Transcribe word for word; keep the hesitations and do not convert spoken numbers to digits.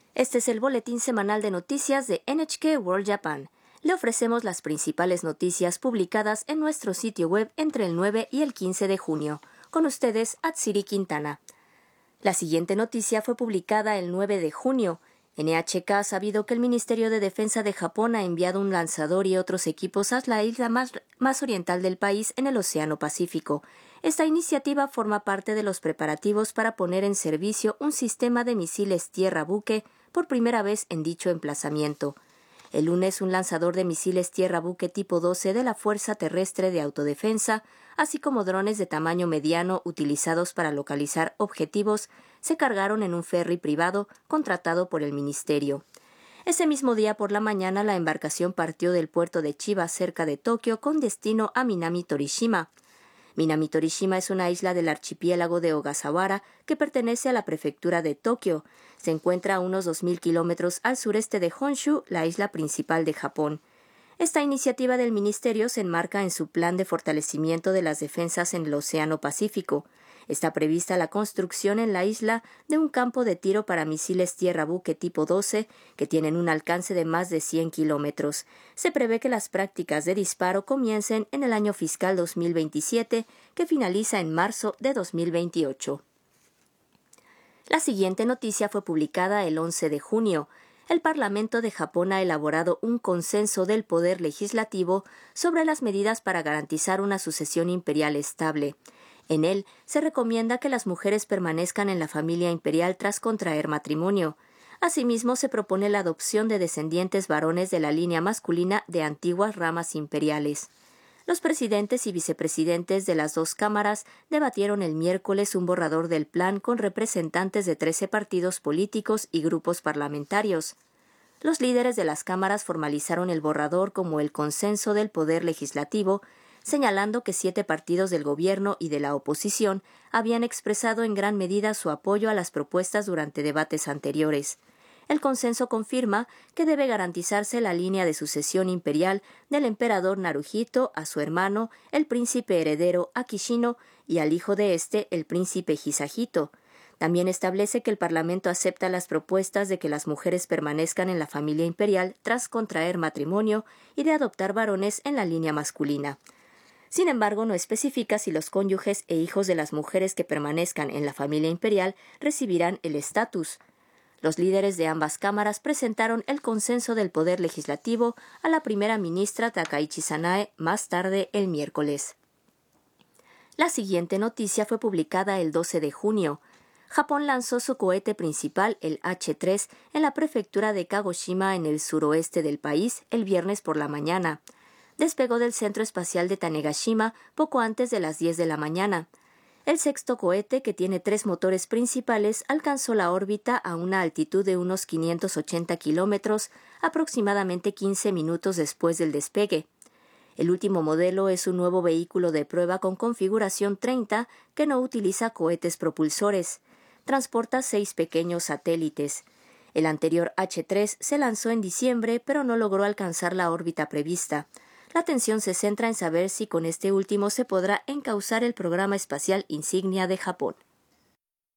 Este es el boletín semanal de noticias de N H K World Japan. Le ofrecemos las principales noticias publicadas en nuestro sitio web entre el nueve y el quince de junio. Con ustedes, Atsiri Quintana. La siguiente noticia fue publicada el nueve de junio. N H K ha sabido que el Ministerio de Defensa de Japón ha enviado un lanzador y otros equipos a la isla más, más oriental del país en el Océano Pacífico. Esta iniciativa forma parte de los preparativos para poner en servicio un sistema de misiles tierra-buque por primera vez en dicho emplazamiento. El lunes, un lanzador de misiles tierra-buque tipo doce de la Fuerza Terrestre de Autodefensa, así como drones de tamaño mediano utilizados para localizar objetivos, se cargaron en un ferry privado contratado por el ministerio. Ese mismo día por la mañana, la embarcación partió del puerto de Chiba, cerca de Tokio, con destino a Minami Torishima. Minami Torishima es una isla del archipiélago de Ogasawara que pertenece a la prefectura de Tokio. Se encuentra a unos dos mil kilómetros al sureste de Honshu, la isla principal de Japón. Esta iniciativa del ministerio se enmarca en su plan de fortalecimiento de las defensas en el Océano Pacífico. Está prevista la construcción en la isla de un campo de tiro para misiles tierra-buque tipo doce que tienen un alcance de más de cien kilómetros. Se prevé que las prácticas de disparo comiencen en el año fiscal dos mil veintisiete, que finaliza en marzo de dos mil veintiocho. La siguiente noticia fue publicada el once de junio. El Parlamento de Japón ha elaborado un consenso del Poder Legislativo sobre las medidas para garantizar una sucesión imperial estable. En él se recomienda que las mujeres permanezcan en la familia imperial tras contraer matrimonio. Asimismo, se propone la adopción de descendientes varones de la línea masculina de antiguas ramas imperiales. Los presidentes y vicepresidentes de las dos cámaras debatieron el miércoles un borrador del plan con representantes de trece partidos políticos y grupos parlamentarios. Los líderes de las cámaras formalizaron el borrador como el consenso del Poder Legislativo, señalando que siete partidos del gobierno y de la oposición habían expresado en gran medida su apoyo a las propuestas durante debates anteriores. El consenso confirma que debe garantizarse la línea de sucesión imperial del emperador Naruhito a su hermano, el príncipe heredero Akishino, y al hijo de este, el príncipe Hisahito. También establece que el Parlamento acepta las propuestas de que las mujeres permanezcan en la familia imperial tras contraer matrimonio y de adoptar varones en la línea masculina. Sin embargo, no especifica si los cónyuges e hijos de las mujeres que permanezcan en la familia imperial recibirán el estatus. Los líderes de ambas cámaras presentaron el consenso del Poder Legislativo a la primera ministra Takaichi Sanae más tarde el miércoles. La siguiente noticia fue publicada el doce de junio. Japón lanzó su cohete principal, el H tres, en la prefectura de Kagoshima, en el suroeste del país, el viernes por la mañana. Despegó del Centro Espacial de Tanegashima poco antes de las diez de la mañana. El sexto cohete, que tiene tres motores principales, alcanzó la órbita a una altitud de unos quinientos ochenta kilómetros, aproximadamente quince minutos después del despegue. El último modelo es un nuevo vehículo de prueba con configuración treinta que no utiliza cohetes propulsores. Transporta seis pequeños satélites. El anterior H tres se lanzó en diciembre, pero no logró alcanzar la órbita prevista. La atención se centra en saber si con este último se podrá encauzar el programa espacial insignia de Japón.